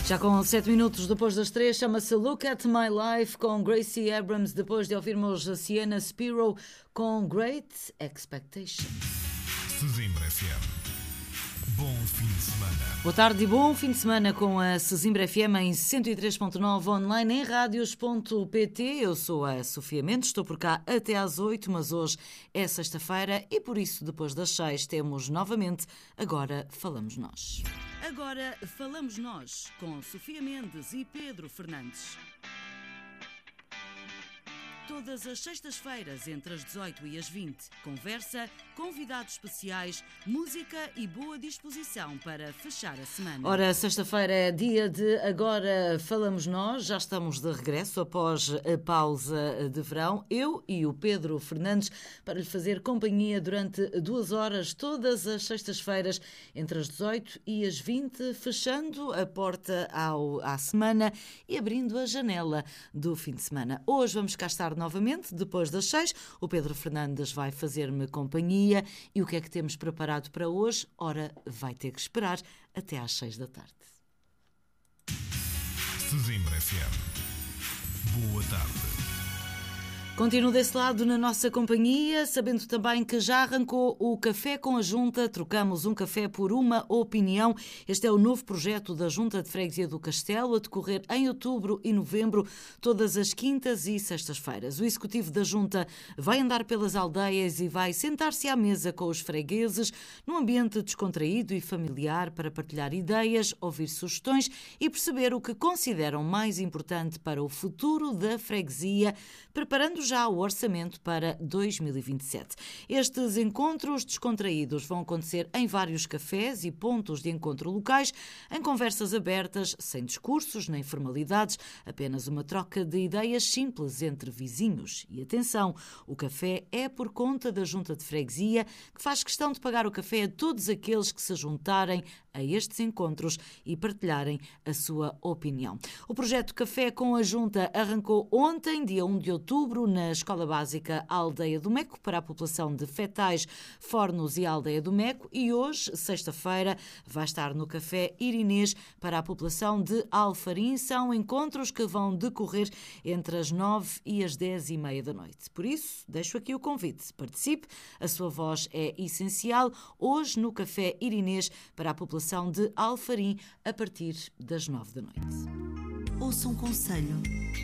Já com 7 minutos depois das 3, chama-se Look at My Life com Gracie Abrams, depois de ouvirmos a Sienna Spiro com Great Expectations. Sesimbra FM. Bom fim de semana. Boa tarde e bom fim de semana com a Sesimbra FM em 103.9 online em radios.pt. Eu sou a Sofia Mendes, estou por cá até às 8, mas hoje é sexta-feira e por isso depois das 6 temos novamente Agora Falamos Nós. Agora Falamos Nós com Sofia Mendes e Pedro Fernandes. Todas as sextas-feiras, entre as 18 e as 20, conversa, convidados especiais, música e boa disposição para fechar a semana. Ora, sexta-feira é dia de Agora Falamos Nós, já estamos de regresso após a pausa de verão, eu e o Pedro Fernandes, para lhe fazer companhia durante 2 horas, todas as sextas-feiras, entre as 18 e as 20, fechando a porta à semana e abrindo a janela do fim de semana. Hoje vamos cá estar novamente, depois das 6, o Pedro Fernandes vai fazer-me companhia. E o que é que temos preparado para hoje? Ora, vai ter que esperar até às 6 da tarde. Sesimbra FM. Boa tarde. Continuo desse lado na nossa companhia, sabendo também que já arrancou o Café com a Junta, trocamos um café por uma opinião. Este é o novo projeto da Junta de Freguesia do Castelo, a decorrer em outubro e novembro, todas as quintas e sextas-feiras. O executivo da Junta vai andar pelas aldeias e vai sentar-se à mesa com os fregueses, num ambiente descontraído e familiar, para partilhar ideias, ouvir sugestões e perceber o que consideram mais importante para o futuro da freguesia, preparando já o orçamento para 2027. Estes encontros descontraídos vão acontecer em vários cafés e pontos de encontro locais, em conversas abertas, sem discursos nem formalidades, apenas uma troca de ideias simples entre vizinhos. E atenção, o café é por conta da Junta de Freguesia, que faz questão de pagar o café a todos aqueles que se juntarem a estes encontros e partilharem a sua opinião. O projeto Café com a Junta arrancou ontem, dia 1 de outubro, na Escola Básica Aldeia do Meco, para a população de Fetais, Fornos e Aldeia do Meco, e hoje, sexta-feira, vai estar no Café Irinês para a população de Alfarim. São encontros que vão decorrer entre as 9 e as 10h30 da noite. Por isso, deixo aqui o convite. Participe, a sua voz é essencial, hoje no Café Irinês para a população de Alfarim, a partir das 9 da noite. Ouça um conselho.